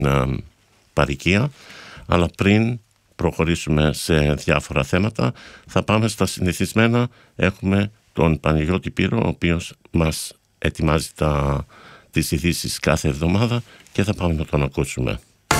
παροικία, αλλά πριν προχωρήσουμε σε διάφορα θέματα θα πάμε στα συνηθισμένα. Έχουμε τον Παναγιώτη Πύρο, ο οποίος μας ετοιμάζει τις ειδήσεις κάθε εβδομάδα και θα πάμε να τον ακούσουμε.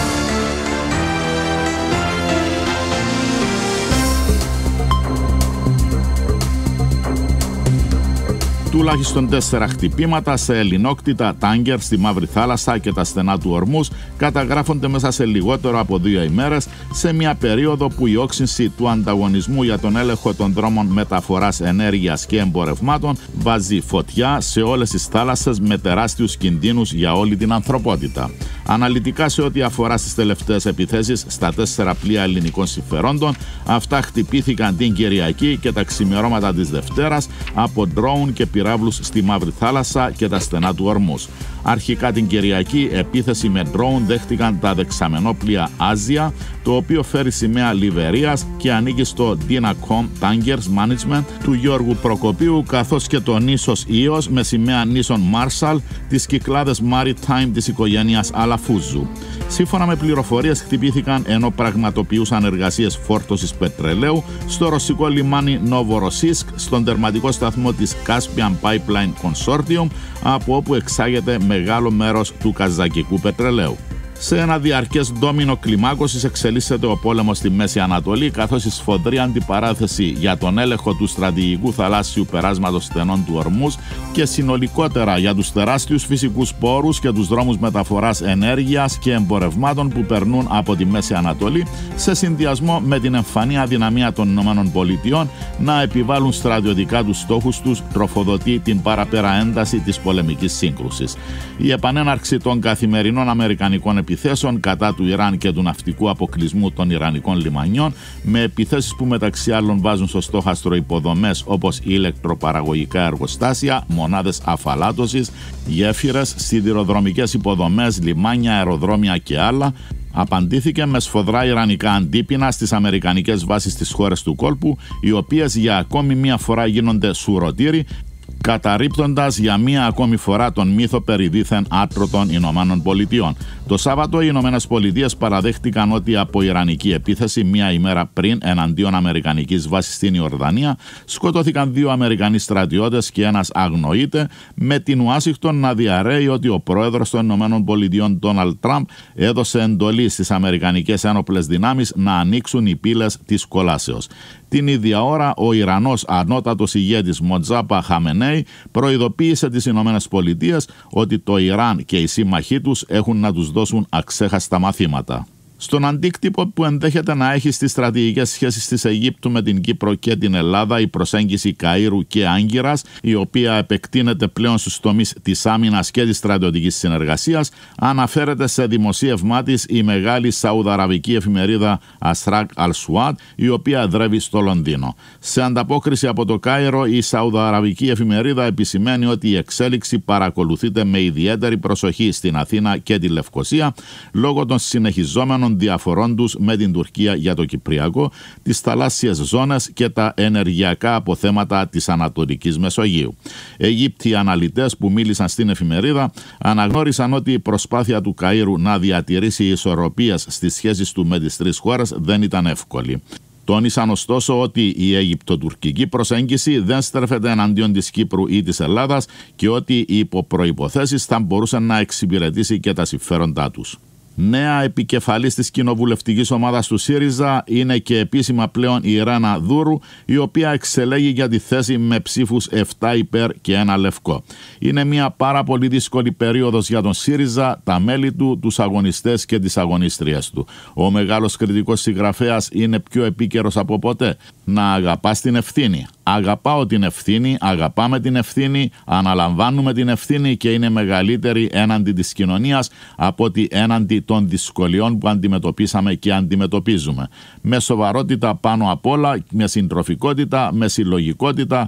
Τουλάχιστον 4 χτυπήματα σε ελληνόκτητα τάγκερ στη Μαύρη Θάλασσα και τα στενά του Ορμούς καταγράφονται μέσα σε λιγότερο από 2 ημέρες, σε μια περίοδο που η όξυνση του ανταγωνισμού για τον έλεγχο των δρόμων μεταφοράς ενέργειας και εμπορευμάτων βάζει φωτιά σε όλες τις θάλασσες με τεράστιους κινδύνους για όλη την ανθρωπότητα. Αναλυτικά σε ό,τι αφορά στις τελευταίες επιθέσεις στα 4 πλοία ελληνικών συμφερόντων, αυτά χτυπήθηκαν την Κυριακή και τα ξημερώματα της Δευτέρας από ντρόουν και πυράβλους στη Μαύρη Θάλασσα και τα στενά του Ορμούς. Αρχικά την Κυριακή επίθεση με ντρόουν δέχτηκαν τα δεξαμενόπλια Άζια, το οποίο φέρει σημαία Λιβερίας και ανήκει στο Dinacom Tankers Management του Γιώργου Προκοπίου, καθώς και το νήσος Ίος με σημαία νήσων Marshall, τις κυκλάδες Maritime της οικογένειας Αλαφούζου. Σύμφωνα με πληροφορίες, χτυπήθηκαν ενώ πραγματοποιούσαν εργασίες φόρτωσης πετρελαίου στο ρωσικό λιμάνι Νοβοροσίσκ, στον τερματικό σταθμό της Caspian Pipeline Consortium, από όπου εξάγεται μεγάλο μέρος του καζακικού πετρελαίου. Σε ένα διαρκές ντόμινο κλιμάκωσης εξελίσσεται ο πόλεμος στη Μέση Ανατολή, καθώς η σφοδρή αντιπαράθεση για τον έλεγχο του στρατηγικού θαλάσσιου περάσματος στενών του Ορμούς και συνολικότερα για τους τεράστιους φυσικούς πόρους και τους δρόμους μεταφοράς ενέργειας και εμπορευμάτων που περνούν από τη Μέση Ανατολή, σε συνδυασμό με την εμφανή αδυναμία των ΗΠΑ να επιβάλλουν στρατιωτικά τους στόχους τους, τροφοδοτεί την παραπέρα ένταση της πολεμικής σύγκρουσης. Η επανέναρξη των καθημερινών αμερικανικών επιθέσεων κατά του Ιράν και του ναυτικού αποκλεισμού των Ιρανικών λιμανιών, με επιθέσεις που μεταξύ άλλων βάζουν στο στόχαστρο υποδομές όπως ηλεκτροπαραγωγικά εργοστάσια, μονάδες αφαλάτωσης, γέφυρες, σιδηροδρομικές υποδομές, λιμάνια, αεροδρόμια και άλλα, απαντήθηκε με σφοδρά ιρανικά αντίπεινα στις αμερικανικές βάσεις στις χώρες του κόλπου, οι οποίες για ακόμη μία φορά γίνονται σουρωτήρι, καταρρίπτοντας για μία ακόμη φορά τον μύθο περί δίθεν άτρωτων Ηνωμένων Πολιτειών. Το Σάββατο οι Ηνωμένες Πολιτείες παραδέχτηκαν ότι από ιρανική επίθεση μία ημέρα πριν εναντίον αμερικανικής βάσης στην Ιορδανία σκοτώθηκαν 2 Αμερικανοί στρατιώτες και ένας αγνοείται, με την Ουάσιγκτον να διαρρέει ότι ο πρόεδρος των Ηνωμένων Πολιτειών Ντόναλντ Τραμπ έδωσε εντολή στις αμερικανικές ένοπλες δυνάμεις να ανοίξουν οι πύλες της κολάσεως. Την ίδια ώρα, ο Ιρανός ανώτατος ηγέτης Μοτζάπα Χαμενέι προειδοποίησε τις Ηνωμένες Πολιτείες ότι το Ιράν και οι σύμμαχοί τους έχουν να τους δώσουν αξέχαστα μαθήματα. Στον αντίκτυπο που ενδέχεται να έχει στις στρατηγικές σχέσεις της Αιγύπτου με την Κύπρο και την Ελλάδα η προσέγγιση Καΐρου και Άγκυρας, η οποία επεκτείνεται πλέον στους τομείς της άμυνας και της στρατιωτικής συνεργασίας, αναφέρεται σε δημοσίευμά της η μεγάλη σαουδαραβική εφημερίδα Ασράκ Αλ-Σουάτ, η οποία εδρεύει στο Λονδίνο. Σε ανταπόκριση από το Κάιρο, η σαουδαραβική εφημερίδα επισημαίνει ότι η εξέλιξη παρακολουθείται με ιδιαίτερη προσοχή στην Αθήνα και τη Λευκοσία λόγω των συνεχιζόμενων διαφορών τους με την Τουρκία για το Κυπριακό, τις θαλάσσιες ζώνες και τα ενεργειακά αποθέματα της Ανατολικής Μεσογείου. Αιγύπτιοι αναλυτές που μίλησαν στην εφημερίδα αναγνώρισαν ότι η προσπάθεια του Καΐρου να διατηρήσει ισορροπίες στις σχέσεις του με τις 3 χώρες δεν ήταν εύκολη. Τόνισαν ωστόσο ότι η αιγυπτοτουρκική προσέγγιση δεν στρέφεται εναντίον της Κύπρου ή της Ελλάδας και ότι υπό προϋποθέσεις θα μπορούσε να εξυπηρετήσει και τα συμφέροντά τους. Νέα επικεφαλής της κοινοβουλευτικής ομάδας του ΣΥΡΙΖΑ είναι και επίσημα πλέον η Ρένα Δούρου, η οποία εξελέγει για τη θέση με ψήφους 7 υπέρ και 1 λευκό. Είναι μια πάρα πολύ δύσκολη περίοδος για τον ΣΥΡΙΖΑ, τα μέλη του, τους αγωνιστές και τις αγωνίστριες του. Ο μεγάλος κριτικός συγγραφέας είναι πιο επίκαιρος από ποτέ. Να αγαπάς την ευθύνη. Αγαπάω την ευθύνη, αγαπάμε την ευθύνη, αναλαμβάνουμε την ευθύνη και είναι μεγαλύτερη έναντι της κοινωνίας από ότι έναντι των δυσκολιών που αντιμετωπίσαμε και αντιμετωπίζουμε. Με σοβαρότητα πάνω απ' όλα, με συντροφικότητα, με συλλογικότητα,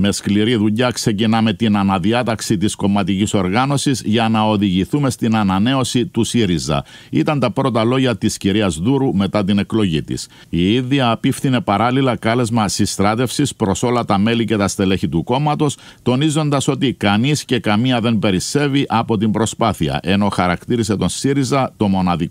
Με σκληρή δουλειά ξεκινάμε την αναδιάταξη της κομματικής οργάνωσης για να οδηγηθούμε στην ανανέωση του ΣΥΡΙΖΑ. Ήταν τα πρώτα λόγια της κυρίας Δούρου μετά την εκλογή της. Η ίδια απίφθινε παράλληλα κάλεσμα συστράτευσης προς όλα τα μέλη και τα στελέχη του κόμματος, τονίζοντας ότι κανείς και καμία δεν περισσεύει από την προσπάθεια, ενώ χαρακτήρισε τον ΣΥΡΙΖΑ το μοναδικό